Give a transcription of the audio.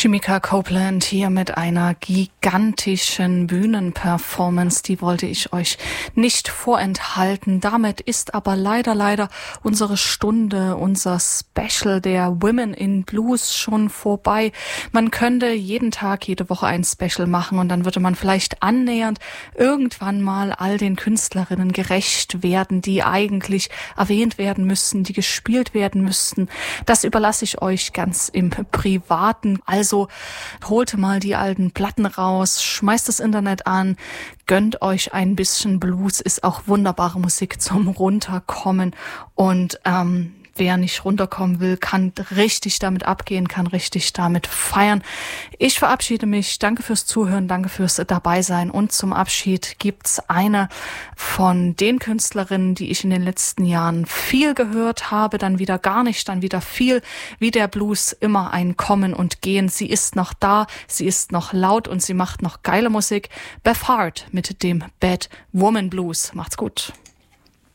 Shemekia Copeland hier mit einer gigantischen Bühnenperformance, die wollte ich euch nicht vorenthalten. Damit ist aber leider unsere Stunde, unser Special der Women in Blues schon vorbei. Man könnte jeden Tag, jede Woche ein Special machen und dann würde man vielleicht annähernd irgendwann mal all den Künstlerinnen gerecht werden, die eigentlich erwähnt werden müssten, die gespielt werden müssten. Das überlasse ich euch ganz im Privaten. Also holt mal die alten Platten raus, schmeißt das Internet an, gönnt euch ein bisschen Blues, ist auch wunderbare Musik zum Runterkommen und wer nicht runterkommen will, kann richtig damit abgehen, kann richtig damit feiern. Ich verabschiede mich. Danke fürs Zuhören, danke fürs Dabeisein. Und zum Abschied gibt's eine von den Künstlerinnen, die ich in den letzten Jahren viel gehört habe, dann wieder gar nicht, dann wieder viel. Wie der Blues, immer ein Kommen und Gehen. Sie ist noch da, sie ist noch laut und sie macht noch geile Musik. Beth Hart mit dem Bad Woman Blues. Macht's gut.